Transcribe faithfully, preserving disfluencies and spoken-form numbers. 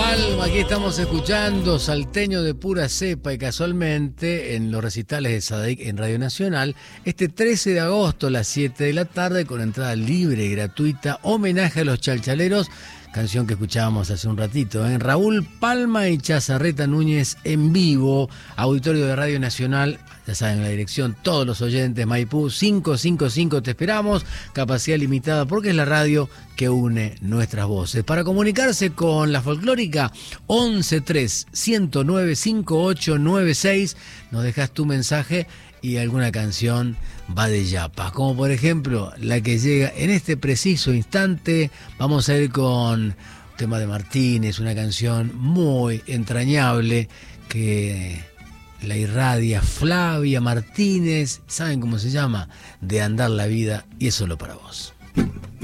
Palma, aquí estamos escuchando Salteño de pura cepa y casualmente en los recitales de Sadaic en Radio Nacional, este trece de agosto a las siete de la tarde con entrada libre y gratuita, homenaje a los chalchaleros, canción que escuchábamos hace un ratito, en ¿eh? Raúl Palma y Chazarreta Núñez en vivo, auditorio de Radio Nacional, ya saben la dirección, todos los oyentes, Maipú cinco cinco cinco, te esperamos, capacidad limitada porque es la radio que une nuestras voces. Para comunicarse con la folclórica, once tres, ciento nueve, cincuenta y ocho noventa y seis, nos dejas tu mensaje y alguna canción va de yapa, como por ejemplo la que llega en este preciso instante. Vamos a ir con un tema de Martínez, una canción muy entrañable que la irradia Flavia Martínez, ¿saben cómo se llama? De andar la vida, y es solo para vos.